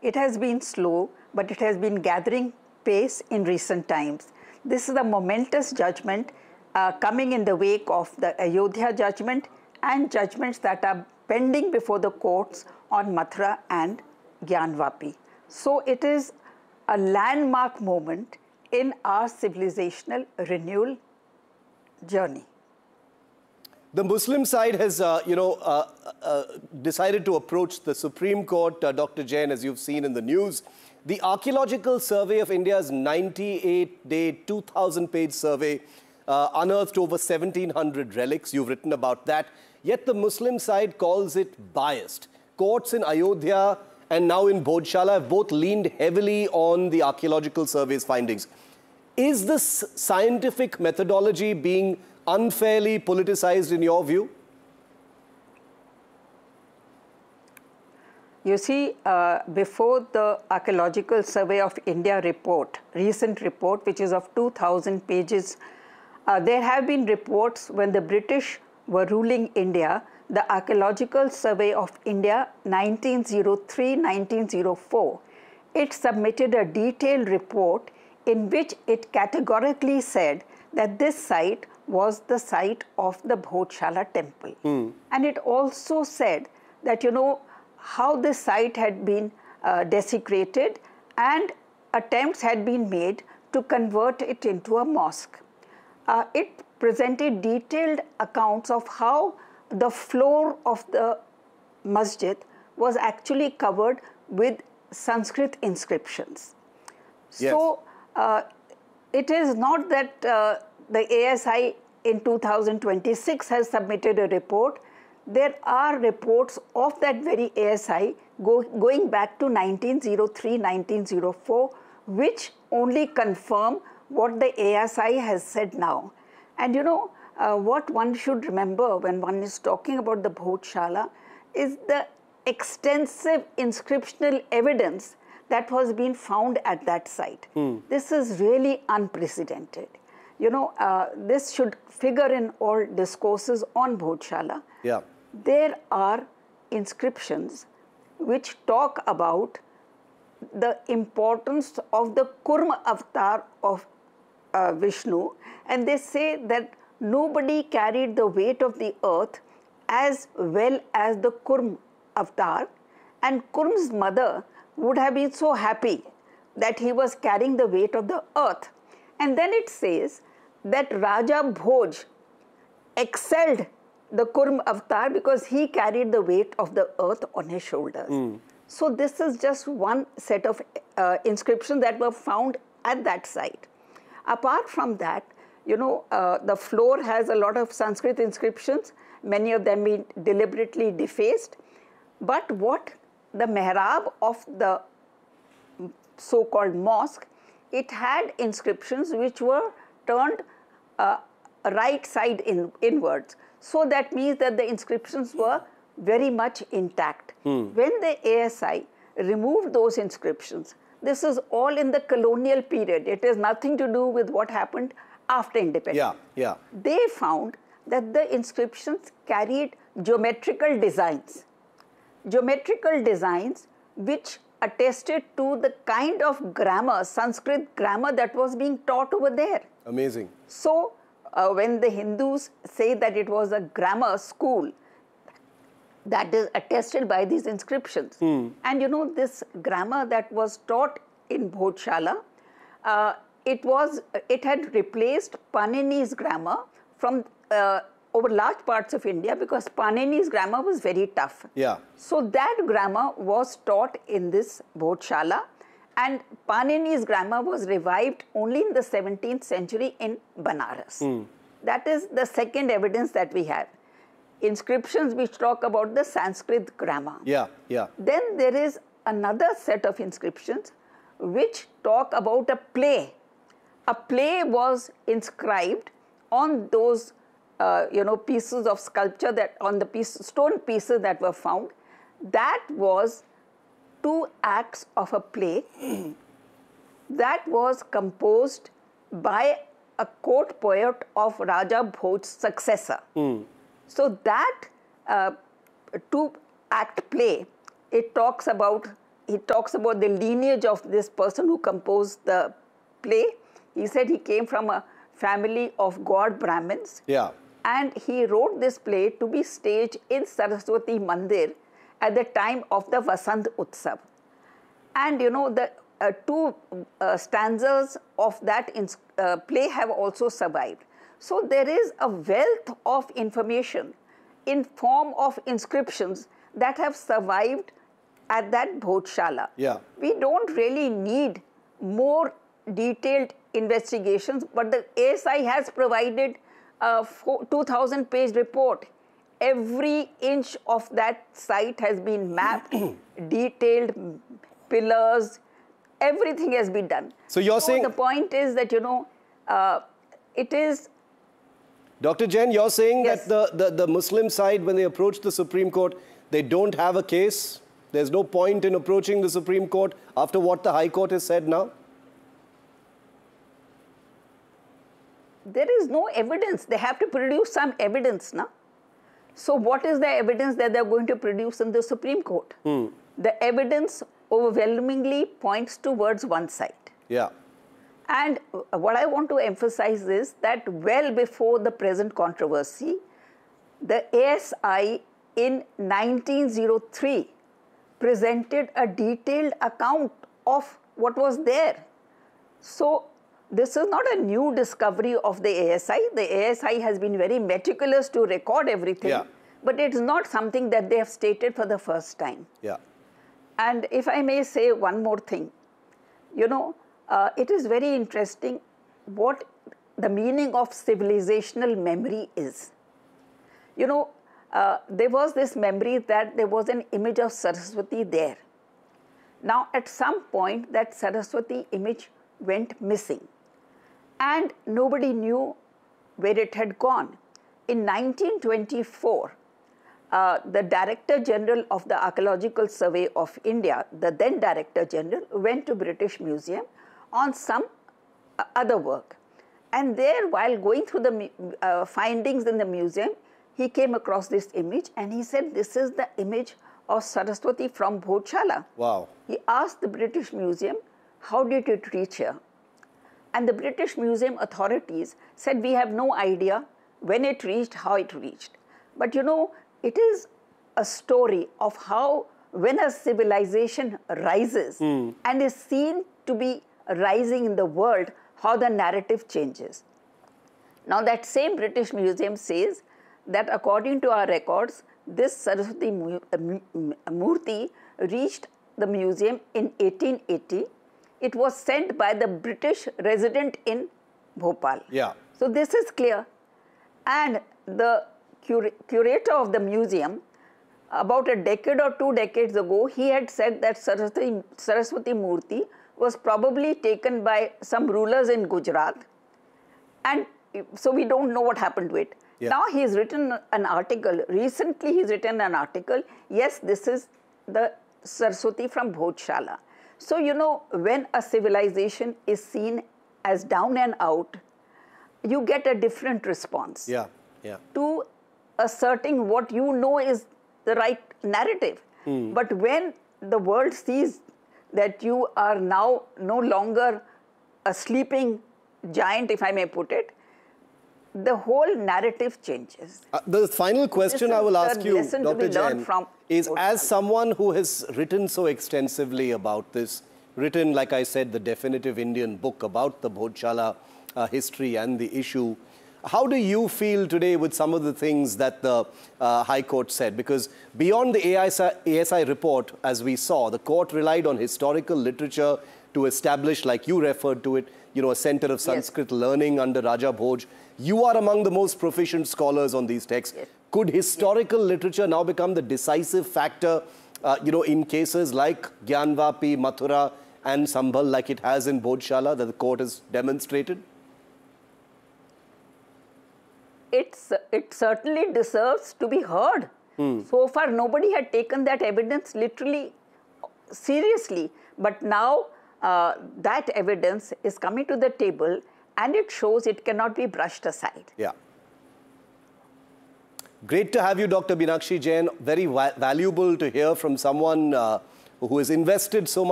It has been slow, but it has been gathering pace in recent times. This is a momentous judgment coming in the wake of the Ayodhya judgment and judgments that are pending before the courts on Mathura and Gyanvapi. So it is a landmark moment in our civilizational renewal journey. The Muslim side has, decided to approach the Supreme Court, Dr. Jain, as you've seen in the news. The Archaeological Survey of India's 98-day, 2,000-page survey unearthed over 1,700 relics. You've written about that. Yet the Muslim side calls it biased. Courts in Ayodhya and now in Bhojshala have both leaned heavily on the Archaeological Survey's findings. Is this scientific methodology being unfairly politicized in your view? You see, before the Archaeological Survey of India report, recent report, which is of 2,000 pages, there have been reports when the British were ruling India. The Archaeological Survey of India 1903-1904, it submitted a detailed report in which it categorically said that this site was the site of the Bhojshala temple. And it also said that, how this site had been desecrated and attempts had been made to convert it into a mosque. It presented detailed accounts of how the floor of the masjid was actually covered with Sanskrit inscriptions. Yes. So it is not that the ASI in 2026 has submitted a report. There are reports of that very ASI going back to 1903-1904, which only confirm what the ASI has said now. And what one should remember when one is talking about the Bhojshala is the extensive inscriptional evidence that was being found at that site. This is really unprecedented. This should figure in all discourses on Bhojshala. Yeah. There are inscriptions which talk about the importance of the Kurma avatar of Vishnu, and they say that nobody carried the weight of the earth as well as the Kurm avatar, and Kurm's mother would have been so happy that he was carrying the weight of the earth. And then it says that Raja Bhoj excelled the Kurm avatar because he carried the weight of the earth on his shoulders. So this is just one set of inscriptions that were found at that site. Apart from that, the floor has a lot of Sanskrit inscriptions, many of them being deliberately defaced. But what the mihrab of the so-called mosque, it had inscriptions which were turned right side inwards. So that means that the inscriptions were very much intact. When the ASI removed those inscriptions, this is all in the colonial period. It has nothing to do with what happened after independence. Yeah. They found that the inscriptions carried geometrical designs. Geometrical designs which attested to the kind of grammar, Sanskrit grammar that was being taught over there. Amazing. So when the Hindus say that it was a grammar school, that is attested by these inscriptions. And this grammar that was taught in Bhojshala, it had replaced Panini's grammar from over large parts of India because Panini's grammar was very tough. Yeah. So that grammar was taught in this Bhojshala, and Panini's grammar was revived only in the 17th century in Banaras. That is the second evidence that we have. Inscriptions which talk about the Sanskrit grammar. Yeah. Then there is another set of inscriptions which talk about a play. A play was inscribed on those pieces of sculpture on the stone pieces that were found. That was 2 acts of a play that was composed by a court poet of Raja Bhoj's successor. So that 2-act play, it talks about he talks about the lineage of this person who composed the play. He said he came from a family of god Brahmins. Yeah. And he wrote this play to be staged in Saraswati Mandir at the time of the Vasant Utsav. And you know, the two stanzas of that play have also survived. So there is a wealth of information in form of inscriptions that have survived at that Bhojshala. Yeah. We don't really need more detailed investigations, but the ASI has provided a 2,000-page report. Every inch of that site has been mapped, detailed, pillars, everything has been done. So you're saying... The point is that, you know, it is... Dr. Jain, you're saying Yes. that the Muslim side, when they approach the Supreme Court, they don't have a case? There's no point in approaching the Supreme Court after what the High Court has said now? There is no evidence. They have to produce some evidence, no? So what is the evidence that they're going to produce in the Supreme Court? The evidence overwhelmingly points towards one side. Yeah. And what I want to emphasize is that well before the present controversy, the ASI in 1903 presented a detailed account of what was there. So this is not a new discovery of the ASI. The ASI has been very meticulous to record everything, Yeah. but it's not something that they have stated for the first time. Yeah. And if I may say one more thing, you know, it is very interesting what the meaning of civilizational memory is. You know, there was this memory that there was an image of Saraswati there. Now, at some point, that Saraswati image went missing, and nobody knew where it had gone. In 1924, the Director General of the Archaeological Survey of India, the then Director General, went to British Museum on some other work. And there, while going through the findings in the museum, he came across this image and he said, this is the image of Saraswati from Bhojshala. Wow. He asked the British Museum, how did it reach here? And the British Museum authorities said, we have no idea when it reached, how it reached. But you know, it is a story of how when a civilization rises and is seen to be rising in the world, how the narrative changes. Now that same British Museum says that according to our records, this Saraswati Murti reached the museum in 1880. It was sent by the British resident in Bhopal. Yeah. So this is clear. And the curator of the museum, about a decade or 2 decades ago, he had said that Saraswati Murti was probably taken by some rulers in Gujarat. And so we don't know what happened to it. Yeah. Now he's written an article, recently he's written an article, yes, this is the Saraswati from Bhojshala. So, you know, when a civilization is seen as down and out, you get a different response. Yeah. Yeah. To asserting what you know is the right narrative. But when the world sees that you are now no longer a sleeping giant, if I may put it, the whole narrative changes. The final question I will ask you, Dr. Jain, is as someone who has written so extensively about this, written, like I said, the definitive Indian book about the Bhojshala history and the issue, how do you feel today with some of the things that the High Court said? Because beyond the ASI report, as we saw, the court relied on historical literature to establish, like you referred to it, you know, a center of Sanskrit learning under Raja Bhoj. You are among the most proficient scholars on these texts. Yes. Could historical literature now become the decisive factor, you know, in cases like Gyanvapi, Mathura and Sambhal, like it has in Bhojshala, that the court has demonstrated? It certainly deserves to be heard. So far, nobody had taken that evidence literally seriously. But now that evidence is coming to the table and it shows it cannot be brushed aside. Yeah. Great to have you, Dr. Meenakshi Jain. Very valuable to hear from someone who has invested so much